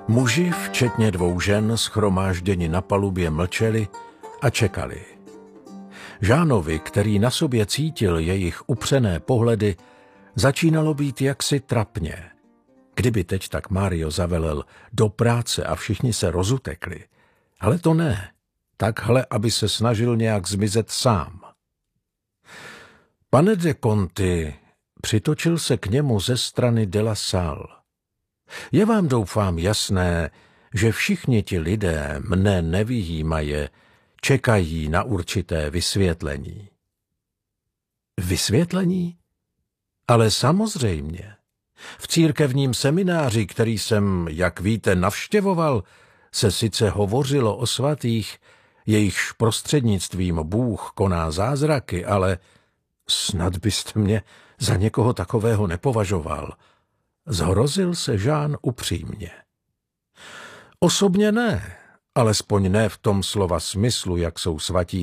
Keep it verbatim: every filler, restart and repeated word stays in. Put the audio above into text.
Muži, včetně dvou žen, shromážděni na palubě, mlčeli a čekali. Žánovi, který na sobě cítil jejich upřené pohledy, začínalo být jaksi trapně. Kdyby teď tak Mário zavelel do práce a všichni se rozutekli. Ale to ne. Takhle, aby se snažil nějak zmizet sám. Pane de Conti, přitočil se k němu ze strany de la Salle. Je vám, doufám, jasné, že všichni ti lidé, mne nevyjímaje, čekají na určité vysvětlení. Vysvětlení? Ale samozřejmě. V církevním semináři, který jsem, jak víte, navštěvoval, se sice hovořilo o svatých, jejichž prostřednictvím Bůh koná zázraky, ale snad byste mě za někoho takového nepovažoval. Zhrozil se Jean upřímně. Osobně ne, alespoň ne v tom slova smyslu, jak jsou svatí